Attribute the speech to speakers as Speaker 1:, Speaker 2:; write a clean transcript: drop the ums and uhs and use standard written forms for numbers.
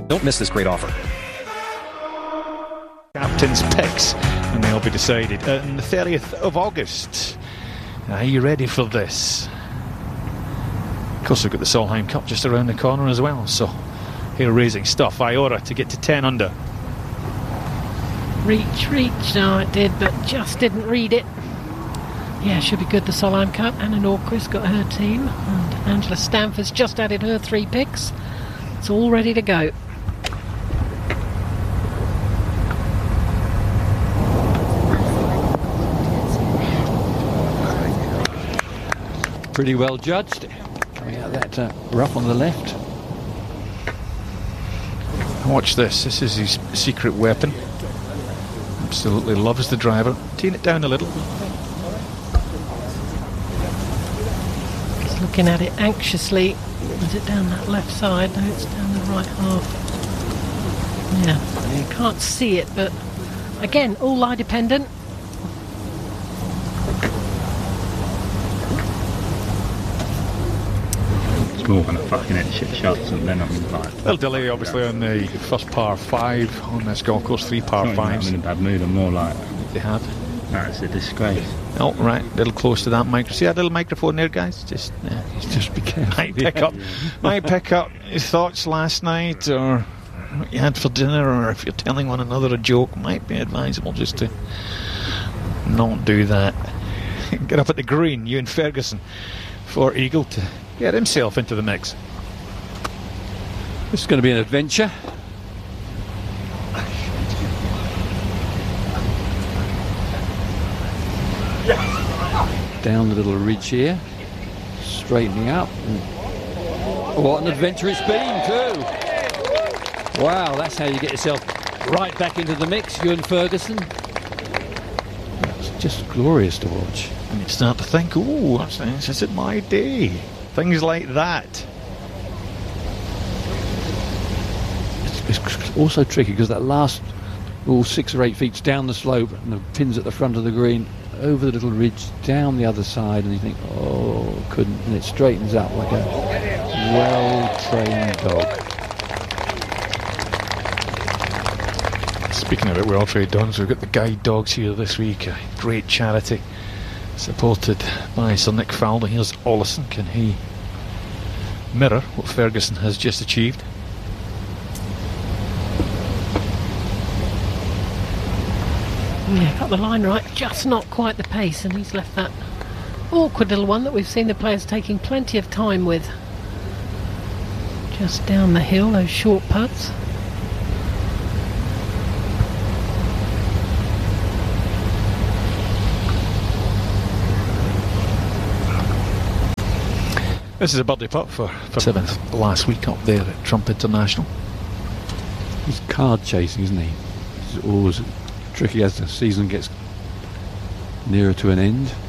Speaker 1: Don't miss this great offer.
Speaker 2: Captain's picks, and they'll be decided on the 30th of August. Are you ready for this? Of course, we've got the Solheim Cup just around the corner as well, so hair-raising stuff. Iora to get to 10 under.
Speaker 3: Reach, no it did, but just didn't read it. Yeah, should be good, the Solheim Cup. Anna Norquist got her team, and Angela Stanford's just added her 3 picks. It's all ready to go.
Speaker 4: Pretty well judged. Coming out that rough on the left.
Speaker 2: Watch this. This is his secret weapon. Absolutely loves the driver. Teeing it down a little.
Speaker 3: He's looking at it anxiously. Is it down that left side? No, it's down the right half. Yeah, you can't see it, but again, all lie dependent.
Speaker 5: More kind of fucking hit shit shots, and then I'm like...
Speaker 2: Little delay, obviously, on the first par 5 on this golf course. 3 par 5s.
Speaker 5: I'm in a bad mood. I'm more like...
Speaker 2: They have.
Speaker 5: That's a disgrace.
Speaker 2: Oh, right. A little close to that microphone. See that little microphone there, guys? Just be careful. Might pick up your thoughts last night, or what you had for dinner, or if you're telling one another a joke, might be advisable just to not do that. Get up at the green, Ewan Ferguson, for Eagle to get himself into the mix.
Speaker 4: This is going to be an adventure. Down the little ridge here, straightening up. What an adventure it's been too. Wow, that's how you get yourself right back into the mix, Ewan Ferguson. It's just glorious to watch.
Speaker 2: And you start to think, oh, this is my day. Things like that.
Speaker 4: It's also tricky because that last 6 or 8 feet down the slope and the pins at the front of the green, over the little ridge, down the other side, and you think, oh, couldn't, and it straightens up like a well-trained dog.
Speaker 2: Speaking of it, we're all trained dogs. We've got the Guide Dogs here this week, a great charity supported by Sir Nick Faldo. Here's Ollison. Can he mirror what Ferguson has just achieved?
Speaker 3: Yeah, got the line right, just not quite the pace, and he's left that awkward little one that we've seen the players taking plenty of time with. Just down the hill, those short putts.
Speaker 2: This is a birdie putt for 7th last week up there at Trump International.
Speaker 4: He's card chasing, isn't he? It's always tricky as the season gets nearer to an end.